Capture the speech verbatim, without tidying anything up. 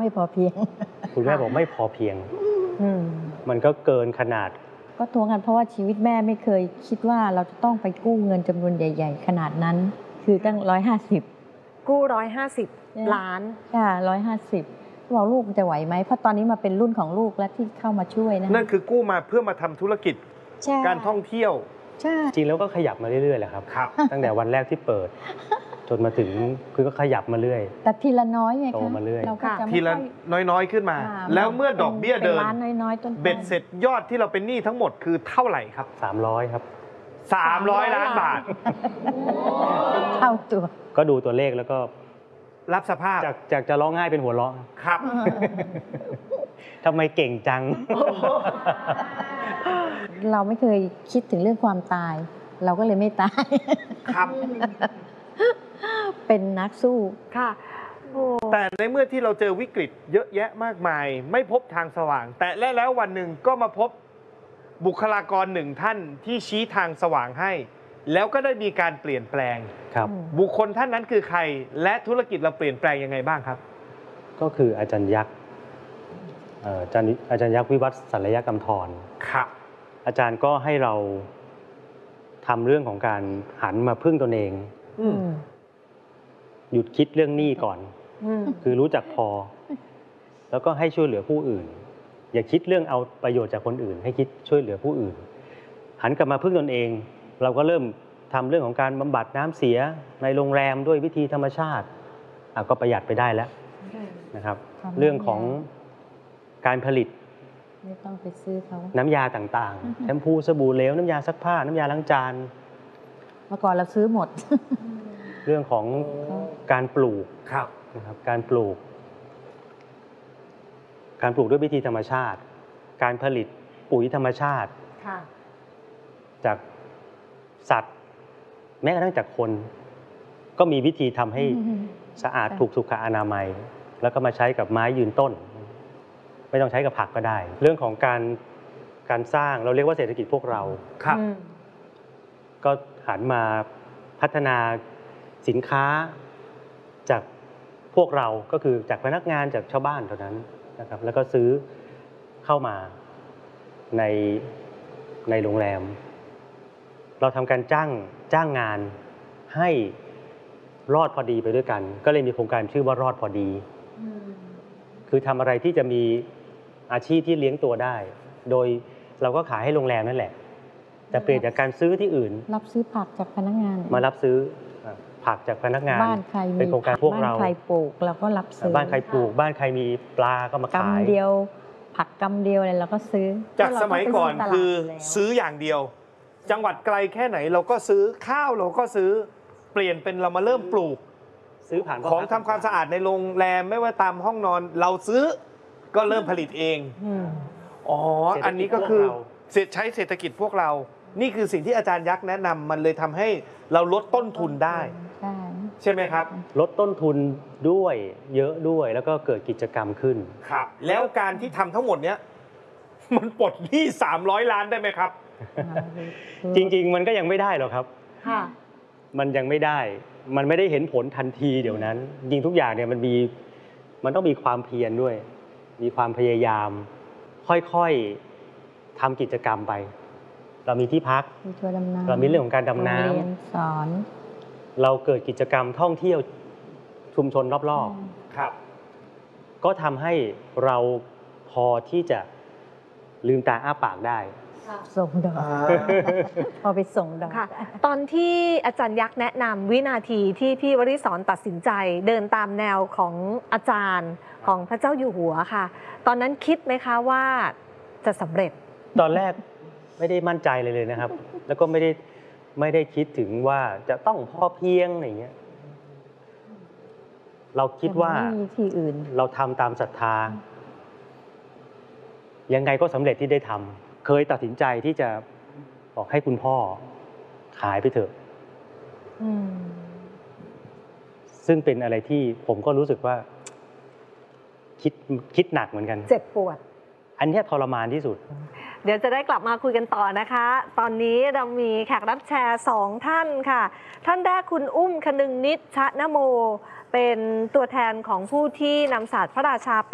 ไม่พอเพียงคุณแม่บอกไม่พอเพียงอืมมันก็เกินขนาดก็ทวงกันเพราะว่าชีวิตแม่ไม่เคยคิดว่าเราจะต้องไปกู้เงินจำนวนใหญ่ๆขนาดนั้นคือตั้งร้อยห้าสิบกู้ร้อยห้าสิบล้านค่ะร้อยห้าสิบบอกลูกจะไหวไหมเพราะตอนนี้มาเป็นรุ่นของลูกแล้วที่เข้ามาช่วยนะนั่นคือกู้มาเพื่อมาทำธุรกิจการท่องเที่ยวใช่จริงแล้วก็ขยับมาเรื่อยๆแหละครับตั้งแต่วันแรกที่เปิดจนมาถึงคือก็ขยับมาเรื่อยแต่ทีละน้อยไงคะโตมาเรื่อยเราก็จะทีละน้อยๆขึ้นมาแล้วเมื่อดอกเบี้ยเดินเบ็ดเสร็จยอดที่เราเป็นหนี้ทั้งหมดคือเท่าไหร่ครับสามร้อยครับสามร้อยล้านบาทเท่าตัวก็ดูตัวเลขแล้วก็รับสภาพจากจากจะร้องไห้เป็นหัวเราะครับทำไมเก่งจังเราไม่เคยคิดถึงเรื่องความตายเราก็เลยไม่ตายครับเป็นนักสู้ค่ะแต่ในเมื่อที่เราเจอวิกฤตเยอะแยะมากมายไม่พบทางสว่างแต่และแล้ววันหนึ่งก็มาพบบุคลากรหนึ่งท่านที่ชี้ทางสว่างให้แล้วก็ได้มีการเปลี่ยนแปลงครับบุคคลท่านนั้นคือใครและธุรกิจเราเปลี่ยนแปลงยังไงบ้างครับก็คืออาจารย์ยักษ์อาจารย์อาจารย์ยักษ์วิวัฒน์ศัลยกรรมธรครับอาจารย์ก็ให้เราทำเรื่องของการหันมาพึ่งตนเองหยุดคิดเรื่องหนี้ก่อนคือรู้จักพอแล้วก็ให้ช่วยเหลือผู้อื่นอย่าคิดเรื่องเอาประโยชน์จากคนอื่นให้คิดช่วยเหลือผู้อื่นหันกลับมาพึ่งตนเองเราก็เริ่มทำเรื่องของการบำบัดน้ำเสียในโรงแรมด้วยวิธีธรรมชาติก็ประหยัดไปได้แล้วนะครับเรื่องของการผลิตไม่ต้องไปซื้อเขาน้ำยาต่างๆแชมพูสบู่เหลวน้ำยาซักผ้าน้ำยาล้างจานเมื่อก่อนเราซื้อหมดเรื่องของการปลูกนะครับการปลูกการปลูกด้วยวิธีธรรมชาติการผลิตปุ๋ยธรรมชาติจากสัตว์แม้กระทั่งจากคนก็มีวิธีทำให้สะอาดถูกสุขอนามัยแล้วก็มาใช้กับไม้ยืนต้นไม่ต้องใช้กับผักก็ได้เรื่องของการการสร้างเราเรียกว่าเศรษฐกิจพวกเราครับก็หันมาพัฒนาสินค้าจากพวกเราก็คือจากพนักงานจากชาวบ้านเท่านั้นนะครับแล้วก็ซื้อเข้ามาในในโรงแรมเราทำการจ้างจ้างงานให้รอดพอดีไปด้วยกันก็เลยมีโครงการชื่อว่ารอดพอดีคือทำอะไรที่จะมีอาชีพที่เลี้ยงตัวได้โดยเราก็ขายให้โรงแรมนั่นแหละแต่เปลี่ยนจากการซื้อที่อื่นรับซื้อผักจากพนักงานมารับซื้อผักจากพนักงานบ้านใครเป็นโครงการพวกเราบ้านใครปลูกเราก็รับซื้อบ้านใครปลูกบ้านใครมีปลาก็มาขายกำเดียวผักกำเดียวอะไรเราก็ซื้อจากสมัยก่อนคือซื้ออย่างเดียวจังหวัดไกลแค่ไหนเราก็ซื้อข้าวเราก็ซื้อเปลี่ยนเป็นเรามาเริ่มปลูกซื้อผ่านของทำความสะอาดในโรงแรมไม่ว่าตามห้องนอนเราซื้อก็เริ่มผลิตเองอ๋ออันนี้ก็คือใช้เศรษฐกิจพวกเรานี่คือสิ่งที่อาจารย์ยักษ์แนะนำมันเลยทำให้เราลดต้นทุนได้ใช่ไหมครับลดต้นทุนด้วยเยอะด้วยแล้วก็เกิดกิจกรรมขึ้นครับแล้วการที่ทำทั้งหมดเนี้ยมันปลดหนี้สามร้อยล้านได้ไหมครับจริงๆมันก็ยังไม่ได้หรอกครับมันยังไม่ได้มันไม่ได้เห็นผลทันทีเดี๋ยวนั้นจริงทุกอย่างเนี่ยมันมีมันต้องมีความเพียรด้วยมีความพยายามค่อยๆทำกิจกรรมไปเรามีที่พักเรามีเรื่องของการดำน้ำสอนเราเกิดกิจกรรมท่องเที่ยวชุมชนรอบๆครับก็ทำให้เราพอที่จะลืมตาอ้าปากได้ส่งดอกพอไปส่งดอกค่ะตอนที่อาจารย์ยักษ์แนะนำวินาทีที่พี่วริศรตัดสินใจเดินตามแนวของอาจารย์ของพระเจ้าอยู่หัวค่ะตอนนั้นคิดไหมคะว่าจะสำเร็จตอนแรกไม่ได้มั่นใจเลยเลยนะครับแล้วก็ไม่ได้ไม่ได้คิดถึงว่าจะต้องพอเพียงอะไรเงี้ยเราคิดว่าเราทำตามศรัทธายังไงก็สำเร็จที่ได้ทำเคยตัดสินใจที่จะบอกให้คุณพ่อขายไปเถอะซึ่งเป็นอะไรที่ผมก็รู้สึกว่าคิดคิดหนักเหมือนกันเจ็บปวดอันนี้ทรมานที่สุดเดี๋ยวจะได้กลับมาคุยกันต่อนะคะตอนนี้เรามีแขกรับแชร์สองท่านค่ะท่านแรกคุณอุ้มคนึงนิจ ชะนโมเป็นตัวแทนของผู้ที่นำศาสตร์พระราชาไป